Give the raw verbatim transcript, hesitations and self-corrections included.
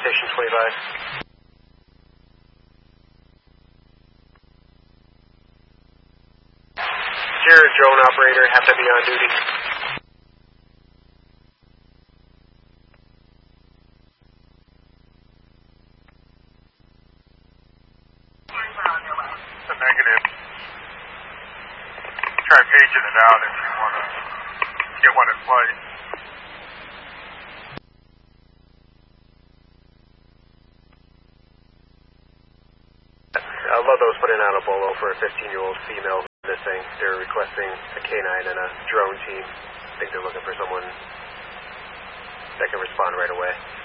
Station twenty-five. Sierra drone operator, have to be on duty. It's a negative. Try paging it out if you want to get one in flight. Uh, Ludlow's putting out a bolo for a fifteen-year-old female missing. They're requesting a canine and a drone team. I think they're looking for someone that can respond right away.